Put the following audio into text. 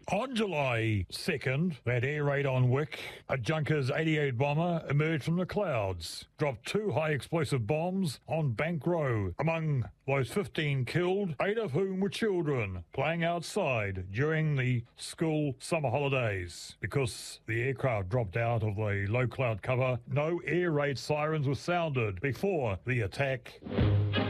On July 2nd, that air raid on Wick, a Junkers 88 bomber emerged from the clouds, dropped 2 high explosive bombs on Bank Row. Among those 15 killed, 8 of whom were children playing outside during the school summer holidays. Because the aircraft dropped out of the low cloud cover, no air raid sirens were sounded before the attack.